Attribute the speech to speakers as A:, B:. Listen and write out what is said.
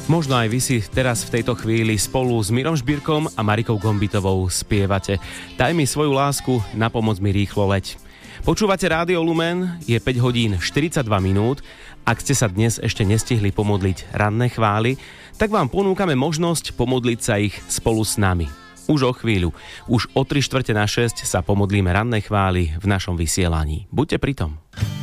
A: Možno aj vy si teraz v tejto chvíli spolu s Mirom Žbírkom a Marikou Gombitovou spievate. Daj mi svoju lásku, na pomoc mi rýchlo leď. Počúvate Rádio Lumen, je 5 hodín 42 minút. Ak ste sa dnes ešte nestihli pomodliť ranné chvály, tak vám ponúkame možnosť pomodliť sa ich spolu s nami. Už o chvíľu, už o 3/4 na 6 sa pomodlíme ranné chvály v našom vysielaní. Buďte pri tom.